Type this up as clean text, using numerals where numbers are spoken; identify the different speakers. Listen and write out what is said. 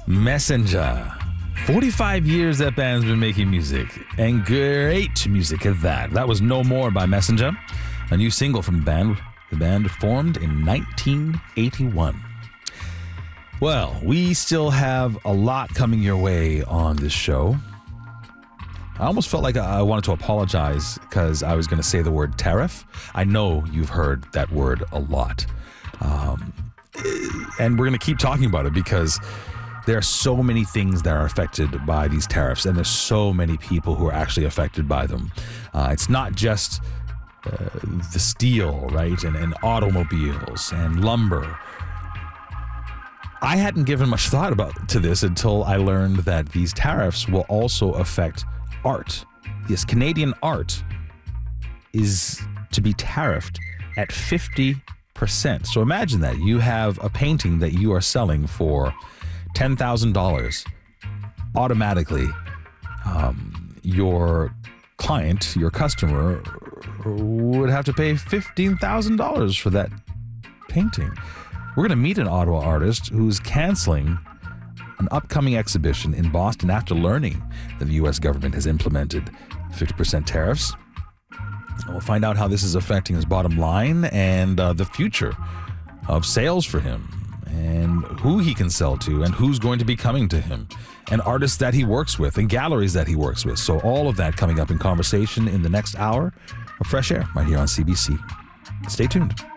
Speaker 1: Messenger. 45 years that band's been making music, and great music at that. That was No More by Messenger, a new single from the band. The band formed in 1981. Well, we still have a lot coming your way on this show. I almost felt like I wanted to apologize because I was going to say the word tariff. I know you've heard that word a lot. And we're going to keep talking about it because there are so many things that are affected by these tariffs, and there's so many people who are actually affected by them. It's not just the steel, right, and automobiles and lumber. I hadn't given much thought to this until I learned that these tariffs will also affect art. Yes, Canadian art is to be tariffed at 50%. So imagine that. You have a painting that you are selling for $10,000. Automatically, your client, your customer, would have to pay $15,000 for that painting. We're going to meet an Ottawa artist who's canceling an upcoming exhibition in Boston after learning that the U.S. government has implemented 50% tariffs. We'll find out how this is affecting his bottom line and the future of sales for him, and who he can sell to, and who's going to be coming to him, and artists that he works with, and galleries that he works with. So all of that coming up in conversation in the next hour of Fresh Air right here on CBC. Stay tuned.